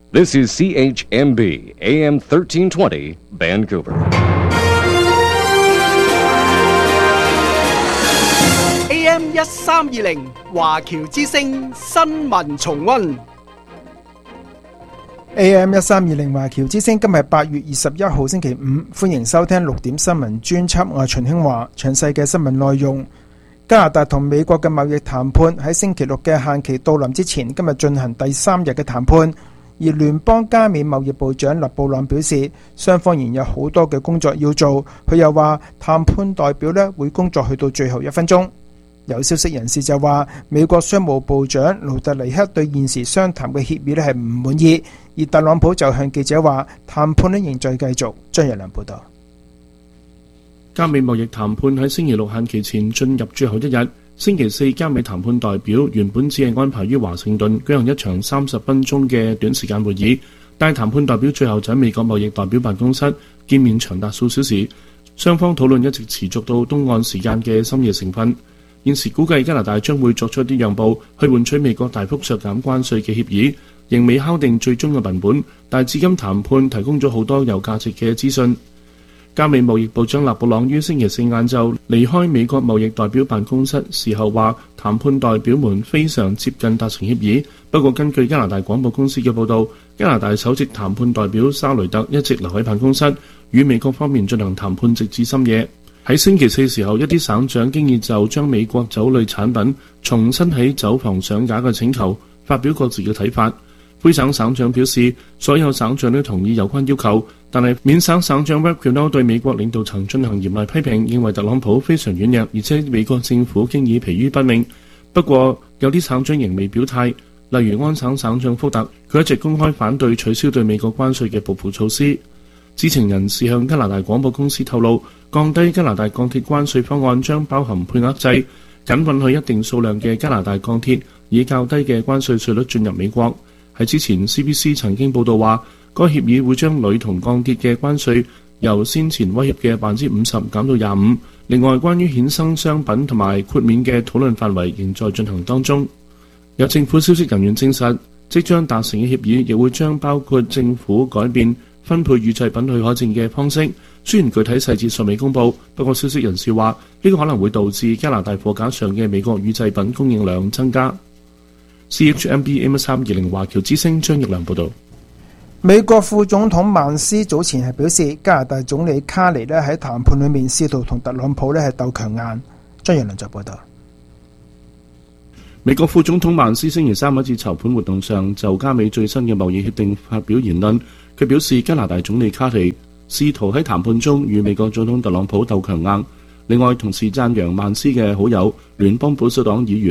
This is CHMB AM 1320 Vancouver. AM 1320華僑之聲新聞重溫。 AM 1320華僑之聲今日8月21號星期五，歡迎收聽6點新聞專輯，我係秦興華。詳細嘅新聞內容：加拿大同美國嘅貿易談判喺星期六嘅限期到臨之前，今日進行第3日嘅談判。而聯邦加美貿易部長勒布朗表示，雙方仍有好多嘅工作要做。佢又話，談判代表會工作去到最後1分鐘。有消息人士就話，美國商務部長盧特尼克對現時商談嘅協議係唔滿意，而特朗普就向記者話，談判仍在繼續。張日良報道。 加美貿易談判喺星期六限期前進入最後一日。星期四，加美談判代表原本只係安排於華盛頓舉行一場30分鐘嘅短時間會議，但係談判代表最後就喺美國貿易代表辦公室見面長達數小時，雙方討論一直持續到東岸時間嘅深夜時分。現時估計加拿大將會作出一啲讓步，去換取美國大幅削減關稅嘅協議，仍未敲定最終嘅文本，但係至今談判提供咗好多有價值嘅資訊。加美貿易部長勒布朗於星期四晏晝離開美國貿易代表辦公室時候話，談判代表們非常接近達成協議。不過根據加拿大廣播公司嘅報道，加拿大首席談判代表沙雷特一直留喺辦公室，與美國方面進行談判直至深夜。喺星期四時候，一啲省長經已就將美國酒類產品重新喺酒房上架嘅請求發表各自嘅睇法。魁省省長表示，所有省長都同意有關要求，但係緬省省長 Webb Quinault 對美國領導層進行嚴厲批評，認為特朗普非常軟弱，而且美國政府經已疲於奔命。不過有啲省長仍未表態，例如安省省長福特，佢一直公開反對取消對美國關稅嘅報復措施。知情人士向加拿大廣播公司透露，降低加拿大鋼鐵關稅方案將包含配額制，僅允許一定數量嘅加拿大鋼鐵以較低嘅關稅稅率進入美國。喺之前 CBC 曾經報道話，該協議會將鋁同鋼鐵嘅關稅由先前威脅嘅50%減到25%。另外，關於衍生商品同埋豁免嘅討論範圍仍在進行當中。有政府消息人員證實，即將達成嘅協議亦會將包括政府改變分配預製品許可證嘅方式。雖然具體細節尚未公佈，不過消息人士話呢個可能會導致加拿大貨架上嘅美國預製品供應量增加。CHMB AM1320華僑之聲張玉良報道。 美國副總統曼斯早前係表示，加拿大總理卡尼喺談判裏面試圖同特朗普係鬥強硬。張玉良就報道。 美國副總統曼斯星期三喺一次籌判活動上就加美最新嘅貿易協定發表言論。佢表示，加拿大總理卡尼試圖喺談判中與美國總統特朗普鬥強硬。另外，同時讚揚曼斯嘅好友聯邦保守黨議員